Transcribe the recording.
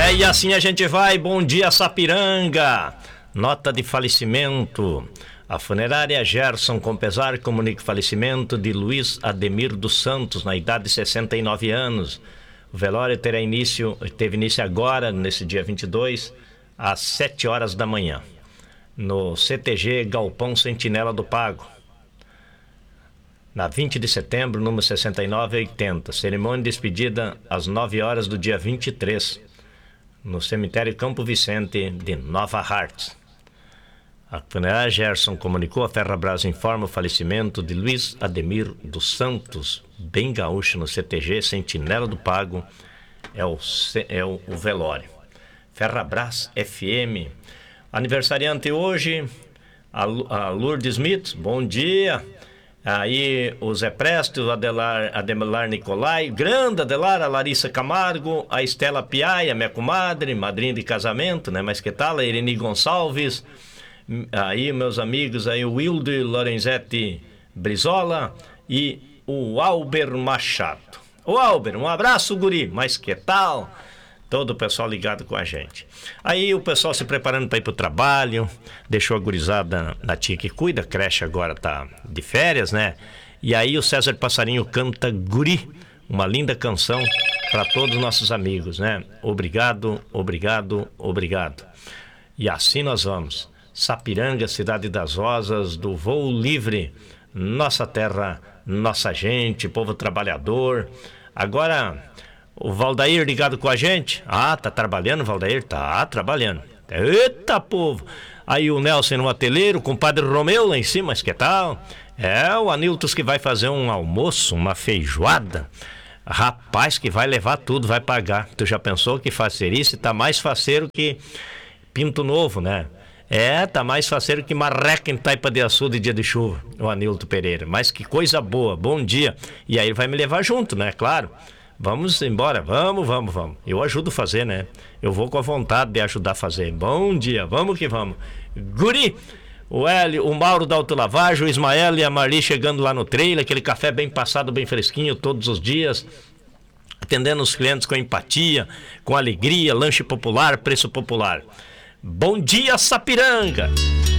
E assim a gente vai. Bom dia, Sapiranga. Nota de falecimento. A funerária Gerson com pesar comunica o falecimento de Luiz Ademir dos Santos, na idade de 69 anos. O velório teve início agora, nesse dia 22, às 7 horas da manhã, no CTG Galpão Sentinela do Pago, na 20 de setembro, número 6980. Cerimônia de despedida às 9 horas do dia 23, no cemitério Campo Vicente de Nova Hartz. A funerária Gerson comunicou, a Ferrabras informa o falecimento de Luiz Ademir dos Santos, bem gaúcho, no CTG Sentinela do Pago, é o velório. Ferrabras FM. Aniversariante hoje, a Lourdes Smith, bom dia. Aí o Zé Presto, o Adelar Nicolai, grande Adelar, a Larissa Camargo, a Estela Piaia, minha comadre, madrinha de casamento, né? Mas que tal? A Irene Gonçalves, aí meus amigos, aí o Wilder Lorenzetti Brizola e o Alber Machado. O Alber, um abraço, guri, mas que tal? Todo o pessoal ligado com a gente. Aí o pessoal se preparando para ir pro trabalho, deixou a gurizada na tia que cuida, a creche agora tá de férias, né? E aí o César Passarinho canta Guri, uma linda canção para todos os nossos amigos, né? Obrigado, obrigado, obrigado. E assim nós vamos. Sapiranga, cidade das rosas, do voo livre, nossa terra, nossa gente, povo trabalhador. Agora... o Valdair ligado com a gente. Ah, tá trabalhando, Valdair? Tá trabalhando. Eita, povo! Aí o Nelson no ateliê, o compadre Romeu lá em cima, mas que tal? É o Aniltos que vai fazer um almoço, uma feijoada. Rapaz, que vai levar tudo, vai pagar. Tu já pensou que facerice? Tá mais faceiro que Pinto Novo, né? É, tá mais faceiro que marreca em Taipa de Açu de dia de chuva, o Anilto Pereira. Mas que coisa boa, bom dia. E aí ele vai me levar junto, né? Claro. Vamos embora, vamos. Eu ajudo a fazer, né? Eu vou com a vontade de ajudar a fazer. Bom dia, vamos que vamos. Guri, o Hélio, o Mauro da Autolavagem, o Ismael e a Marli chegando lá no trailer, aquele café bem passado, bem fresquinho todos os dias, atendendo os clientes com empatia, com alegria, lanche popular, preço popular. Bom dia, Sapiranga!